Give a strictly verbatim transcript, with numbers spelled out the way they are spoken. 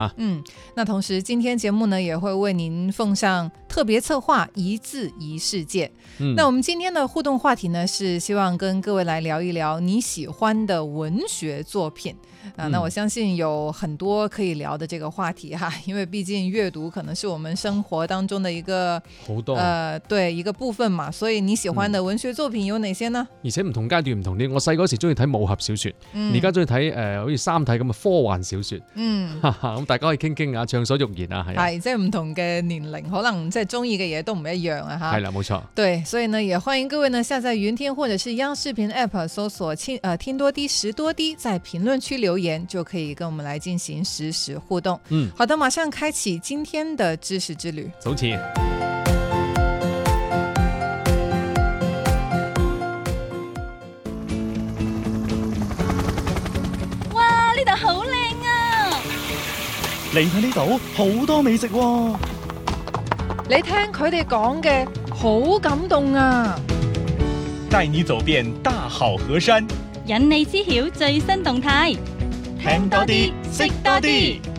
啊。 嗯，那同时今天节目呢也会为您奉上特别策划一字一世界。嗯，那我们今天的互动话题呢是希望跟各位来聊一聊你喜欢的文学作品啊。那我相信有很多可以聊的这个话题哈，因为毕竟阅读可能是我们生活当中的一个好多呃对一个部分嘛，所以你喜歡的文學作品有哪些呢？ 而且唔同階段唔同啲，我細嗰時中意睇武俠小說，而家中意睇誒好似三體咁嘅科幻小說。嗯，咁大家可以傾傾啊，暢所欲言啊，係啊。 係，即係唔同嘅年齡，可能即係中意嘅嘢都唔一樣啊，哈。 係啦，冇錯。 對，所以呢，也歡迎各位呢下載雲聽或者是央視頻 App， 搜索聽呃聽多啲食多啲，在評論區留言就可以跟我們來進行實時互動。嗯，好的，馬上開啟今天的知識之旅。 早前。 呢度好靚啊！ 你睇呢度好多美食喎， 你聽佢哋講嘅好感動啊！ 帶你走遍大好河山， 引你知曉最新動態， 聽多啲，識多啲。